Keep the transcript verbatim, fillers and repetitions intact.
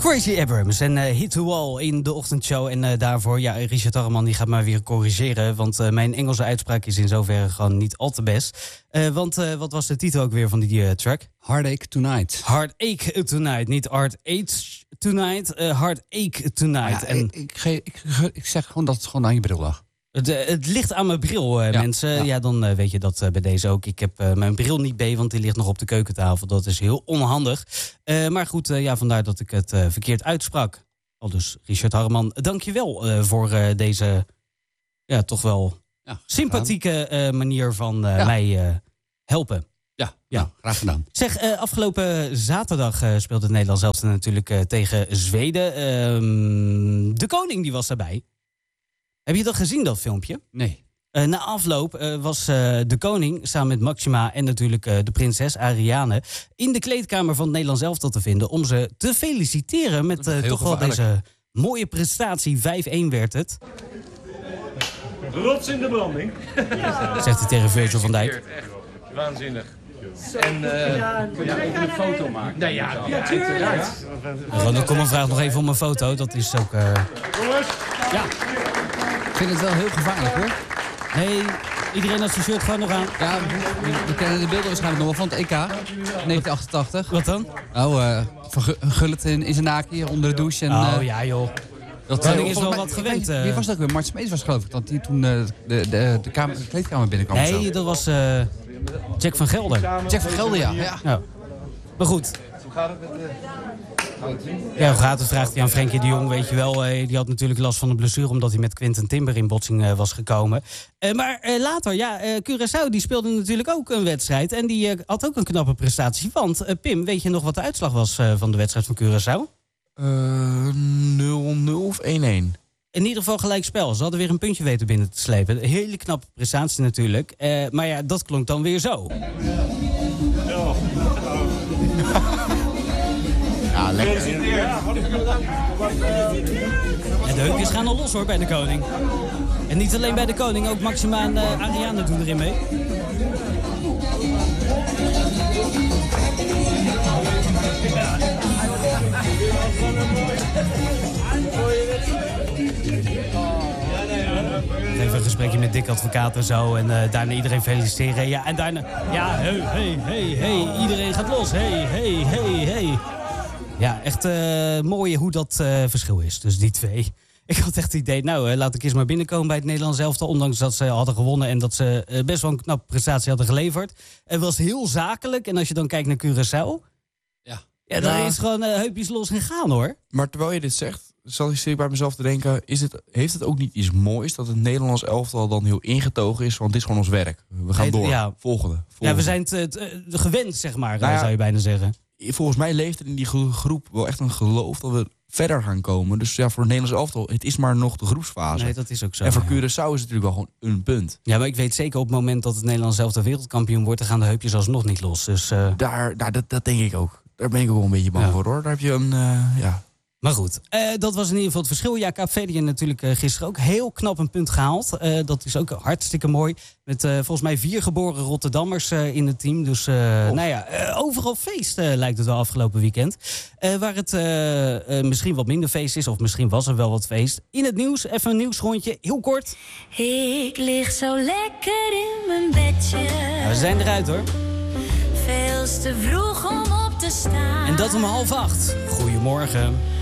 Gracie Abrams en uh, Hit the Wall in de ochtendshow. En uh, daarvoor, ja, Richard Harreman die gaat maar weer corrigeren. Want uh, mijn Engelse uitspraak is in zoverre gewoon niet al te best. Uh, want uh, wat was de titel ook weer van die uh, track? Heartache Tonight. Heartache Tonight, niet Heartache Tonight, uh, Heartache Tonight. Ja, en ik, ik, ge, ik, ik zeg gewoon dat het gewoon aan je bril lag. Het, uh, het ligt aan mijn bril, uh, ja, mensen. Ja, ja dan uh, weet je dat uh, bij deze ook. Ik heb uh, mijn bril niet bij, want die ligt nog op de keukentafel. Dat is heel onhandig. Uh, maar goed, uh, ja, vandaar dat ik het uh, verkeerd uitsprak. Al dus, Richard Harreman, dank je wel uh, voor uh, deze ja, toch wel ja, sympathieke uh, manier van uh, ja. mij uh, helpen. Ja, ja. Nou, graag gedaan. Zeg, uh, afgelopen zaterdag uh, speelde het Nederlands elftal natuurlijk uh, tegen Zweden. Uh, de koning die was daarbij. Heb je dat gezien, dat filmpje? Nee. Uh, na afloop uh, was uh, de koning samen met Maxima en natuurlijk uh, de prinses Ariane in de kleedkamer van het Nederlands elftal te vinden om ze te feliciteren met uh, toch wel deze mooie prestatie. vijf-een werd het. Rots in de branding. Zegt hij tegen Virgil van Dijk. Echt waanzinnig. En uh, ja, kun je even een foto maken? Nou ja, ja, uiteraard. Ja, dan kom een vraag nog even om een foto. Dat is ook... Uh... Jongens. Ja. Ik vind het wel heel gevaarlijk, hoor. Nee, iedereen had zijn shirt gewoon nog aan. Ja, we, we kennen de beelden waarschijnlijk nog wel van het E K negentien achtentachtig. Wat dan? Oh, uh, van Gullit in, in zijn naakje onder de douche. En, oh uh, ja, joh. Dat koning is wel wat gewend. Wie was dat ook weer? Mart Smeets was geloof ik. Dat die toen uh, de, de, de, kamer, de kleedkamer binnenkwam. Nee, zo. dat was uh, Jack van Gelder. Jack van Gelder, ja. ja. ja. Maar goed. Hoe gaat het met de... Ja, hoe gaat het? Vraagt hij aan Frenkie de Jong, weet je wel. Uh, die had natuurlijk last van een blessure omdat hij met Quinten Timber in botsing uh, was gekomen. Uh, maar uh, later, ja, uh, Curaçao die speelde natuurlijk ook een wedstrijd. En die uh, had ook een knappe prestatie. Want, uh, Pim, weet je nog wat de uitslag was uh, van de wedstrijd van Curaçao? Uh, nul nul of één-één. In ieder geval gelijk spel. Ze hadden weer een puntje weten binnen te slepen. Een hele knappe prestatie natuurlijk. Uh, maar ja, dat klonk dan weer zo. Ja. Ja, lekker. En de heupjes gaan al los hoor bij de koning. En niet alleen bij de koning, ook Maxima en uh, Ariane doen erin mee. Even een gesprekje met Dick Advocaat en zo. En uh, daarna iedereen feliciteren. Ja, en daarna... Ja, hey, hey, hey, hey. Iedereen gaat los. Hey, hey, hey, hey. Ja, echt uh, mooi hoe dat uh, verschil is. Dus die twee. Ik had echt het idee, nou, uh, laat ik eens maar binnenkomen bij het Nederlands elftal. Ondanks dat ze hadden gewonnen en dat ze uh, best wel een knappe prestatie hadden geleverd. Het was heel zakelijk. En als je dan kijkt naar Curaçao... Ja, ja dan ja. is gewoon uh, heupjes los en gaan, hoor. Maar terwijl je dit zegt, zal ik bij mezelf te denken... Is het, heeft het ook niet iets moois dat het Nederlands elftal dan heel ingetogen is? Want dit is gewoon ons werk. We gaan Nee, door. ja. Volgende. Volgende. Ja, we zijn het uh, gewend, zeg maar, Nou ja, zou je bijna zeggen. Volgens mij leeft er in die groep wel echt een geloof dat we verder gaan komen. Dus ja, voor het Nederlands elftal, het is maar nog de groepsfase. Nee, dat is ook zo. en voor ja. Curaçao is het natuurlijk wel gewoon een punt. Ja, maar ik weet zeker op het moment dat het Nederlands elftal wereldkampioen wordt... dan gaan de heupjes alsnog niet los. Dus, uh... Daar, daar, dat, dat denk ik ook. Daar ben ik ook wel een beetje bang ja. voor, hoor. Daar heb je een, uh, ja... Maar goed, uh, dat was in ieder geval het verschil. Ja, Kaapverdië natuurlijk uh, gisteren ook heel knap een punt gehaald. Uh, dat is ook hartstikke mooi. Met uh, volgens mij vier geboren Rotterdammers uh, in het team. Dus uh, nou ja, uh, overal feest uh, lijkt het wel afgelopen weekend. Uh, waar het uh, uh, misschien wat minder feest is, of misschien was er wel wat feest. In het nieuws, even een nieuwsrondje, heel kort. Ik lig zo lekker in mijn bedje. Ja, we zijn eruit hoor. Veel te vroeg om op te staan. En dat om half acht. Goedemorgen.